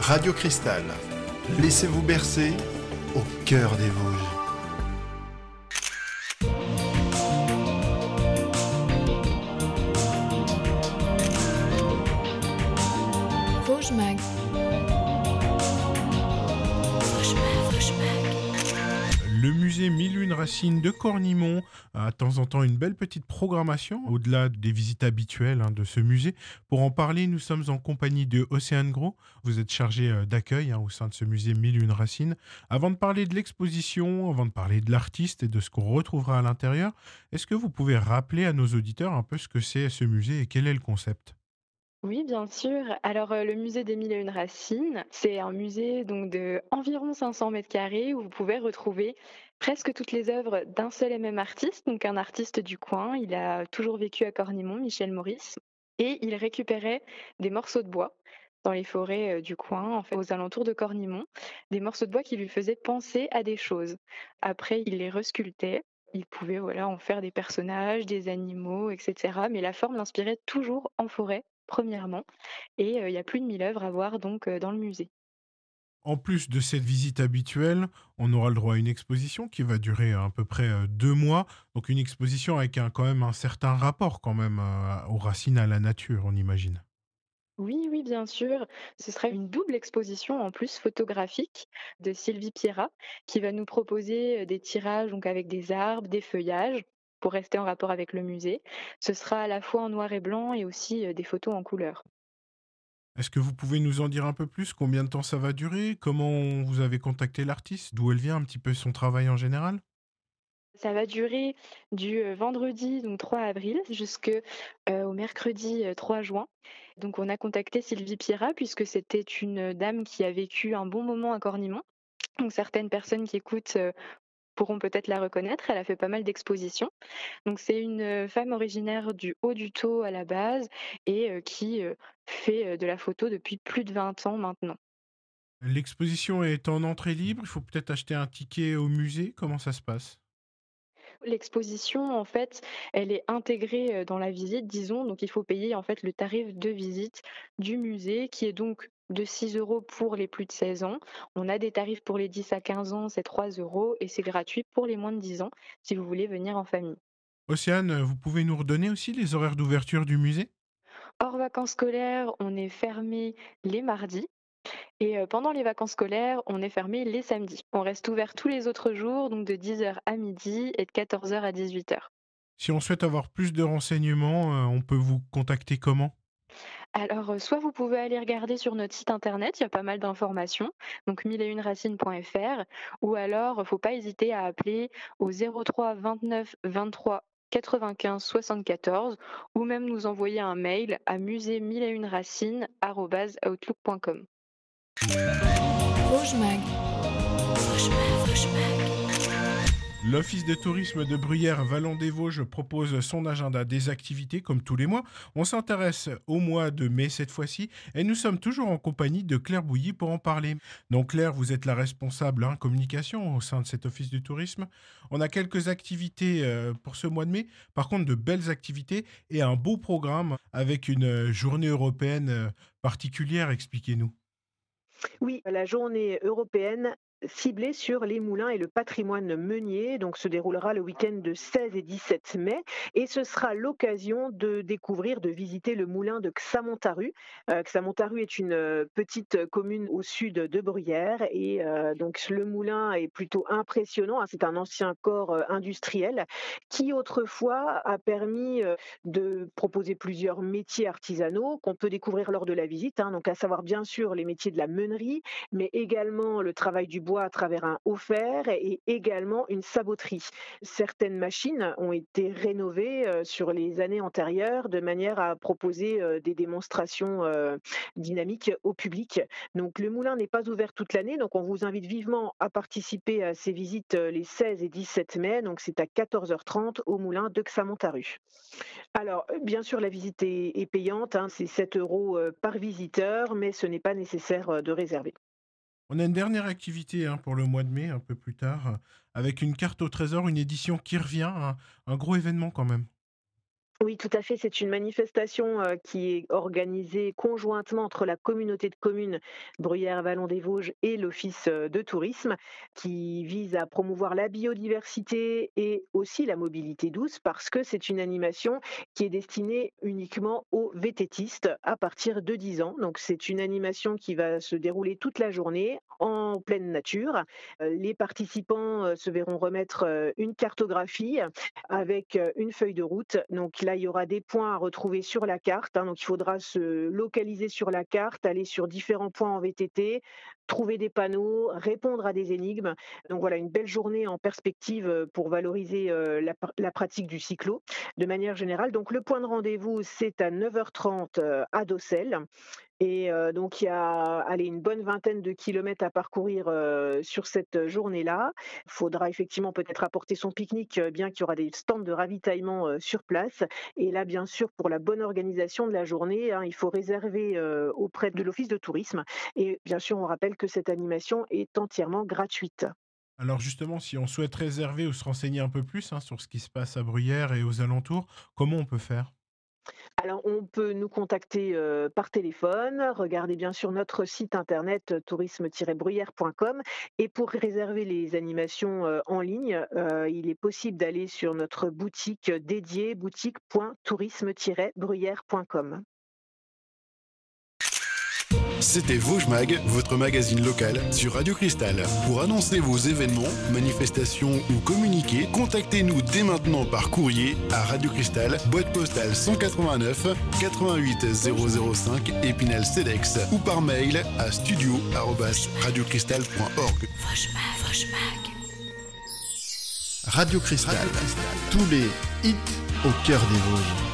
Radio Cristal. Laissez-vous bercer au cœur des Vosges. Vosges Mag. Le musée Mille et une Racines de Cornimont a de temps en temps une belle petite programmation, au-delà des visites habituelles de ce musée. Pour en parler, nous sommes en compagnie de Océane Gros. Vous êtes chargé d'accueil au sein de ce musée Mille et une Racines. Avant de parler de l'exposition, avant de parler de l'artiste et de ce qu'on retrouvera à l'intérieur, est-ce que vous pouvez rappeler à nos auditeurs un peu ce que c'est ce musée et quel est le concept ? Oui, bien sûr. Alors, le musée des Mille et Une Racines, c'est un musée donc de environ 500 mètres carrés où vous pouvez retrouver presque toutes les œuvres d'un seul et même artiste, donc un artiste du coin. Il a toujours vécu à Cornimont, Michel Maurice, et il récupérait des morceaux de bois dans les forêts du coin, en fait, aux alentours de Cornimont, des morceaux de bois qui lui faisaient penser à des choses. Après, il les resculptait. Il pouvait voilà, en faire des personnages, des animaux, etc. Mais la forme l'inspirait toujours en forêt premièrement, et il y a plus de 1000 œuvres à voir donc dans le musée. En plus de cette visite habituelle, on aura le droit à une exposition qui va durer à peu près 2 mois. Donc une exposition avec quand même un certain rapport quand même aux racines, à la nature, on imagine. Oui, oui, bien sûr, ce sera une double exposition en plus photographique de Sylvie Pierrat qui va nous proposer, des tirages donc avec des arbres, des feuillages pour rester en rapport avec le musée. Ce sera à la fois en noir et blanc et aussi, des photos en couleur. Est-ce que vous pouvez nous en dire un peu plus? Combien de temps ça va durer? Comment vous avez contacté l'artiste? D'où elle vient un petit peu son travail en général? Ça va durer du, vendredi donc 3 avril jusque, au mercredi, 3 juin. Donc on a contacté Sylvie Pierrat puisque c'était une dame qui a vécu un bon moment à Cornimont. Donc certaines personnes qui écoutent, pourront peut-être la reconnaître. Elle a fait pas mal d'expositions. Donc c'est une, femme originaire du Haut-du-Taux à la base et qui, fait, de la photo depuis plus de 20 ans maintenant. L'exposition est en entrée libre, il faut peut-être acheter un ticket au musée, comment ça se passe? L'exposition, en fait, elle est intégrée, dans la visite, disons, donc il faut payer, en fait, le tarif de visite du musée qui est donc de 6 € pour les plus de 16 ans. On a des tarifs pour les 10 à 15 ans, c'est 3 € et c'est gratuit pour les moins de 10 ans si vous voulez venir en famille. Océane, vous pouvez nous redonner aussi les horaires d'ouverture du musée? Hors vacances scolaires, on est fermé les mardis et pendant les vacances scolaires, on est fermé les samedis. On reste ouvert tous les autres jours, donc de 10 heures à midi et de 14 heures à 18 heures. Si on souhaite avoir plus de renseignements, on peut vous contacter comment? Alors, soit vous pouvez aller regarder sur notre site internet, il y a pas mal d'informations, donc milleetunracines.fr, ou alors, faut pas hésiter à appeler au 03 29 23 95 74 ou même nous envoyer un mail à musée-mille-et-une-racines@outlook.com. Vosges Mag. L'Office de tourisme de Bruyères-Vallon-des-Vosges propose son agenda des activités comme tous les mois. On s'intéresse au mois de mai cette fois-ci et nous sommes toujours en compagnie de Claire Bouilly pour en parler. Donc Claire, vous êtes la responsable communication au sein de cet Office du tourisme. On a quelques activités pour ce mois de mai, par contre de belles activités et un beau programme avec une journée européenne particulière, expliquez-nous. Oui, la journée européenne ciblée sur les moulins et le patrimoine meunier, donc se déroulera le week-end de 16 et 17 mai, et ce sera l'occasion de découvrir, de visiter le moulin de Xamontaru. Xamontaru est une petite commune au sud de Bruyères, et donc le moulin est plutôt impressionnant, hein. C'est un ancien corps industriel qui autrefois a permis de proposer plusieurs métiers artisanaux qu'on peut découvrir lors de la visite, hein, donc à savoir bien sûr les métiers de la meunerie, mais également le travail du bois à travers un haut fer et également une saboterie. Certaines machines ont été rénovées sur les années antérieures de manière à proposer des démonstrations dynamiques au public. Donc le moulin n'est pas ouvert toute l'année, donc on vous invite vivement à participer à ces visites les 16 et 17 mai, donc c'est à 14h30 au moulin de Xamontaru. Alors, bien sûr, la visite est payante, hein, c'est 7 € par visiteur, mais ce n'est pas nécessaire de réserver. On a une dernière activité pour le mois de mai, un peu plus tard, avec une carte au trésor, une édition qui revient, un gros événement quand même. Oui, tout à fait. C'est une manifestation qui est organisée conjointement entre la communauté de communes Bruyères-Vallon-des-Vosges et l'Office de tourisme, qui vise à promouvoir la biodiversité et aussi la mobilité douce, parce que c'est une animation qui est destinée uniquement aux vététistes à partir de 10 ans. Donc c'est une animation qui va se dérouler toute la journée en pleine nature. Les participants se verront remettre une cartographie avec une feuille de route. Donc là, il y aura des points à retrouver sur la carte, hein. Donc il faudra se localiser sur la carte, aller sur différents points en VTT, trouver des panneaux, répondre à des énigmes. Donc voilà, une belle journée en perspective pour valoriser la pratique du cyclo de manière générale. Donc le point de rendez-vous, c'est à 9h30 à Docelles. Et donc il y a, allez, une bonne vingtaine de kilomètres à parcourir sur cette journée-là. Il faudra effectivement peut-être apporter son pique-nique, bien qu'il y aura des stands de ravitaillement sur place. Et là, bien sûr, pour la bonne organisation de la journée, hein, il faut réserver auprès de l'Office de tourisme. Et bien sûr, on rappelle que cette animation est entièrement gratuite. Alors justement, si on souhaite réserver ou se renseigner un peu plus sur ce qui se passe à Bruyères et aux alentours, comment on peut faire? Alors, on peut nous contacter par téléphone, regarder bien sûr notre site internet tourisme-bruyère.com, et pour réserver les animations en ligne, il est possible d'aller sur notre boutique dédiée, boutique.tourisme-bruyère.com. C'était Vosges Mag, votre magazine local sur Radio Cristal. Pour annoncer vos événements, manifestations ou communiquer, contactez-nous dès maintenant par courrier à Radio Cristal, boîte postale 189 88 005 Épinal-Cedex, ou par mail à studio@radiocristal.org. Vosges Mag. Radio Cristal, tous les hits au cœur des Vosges.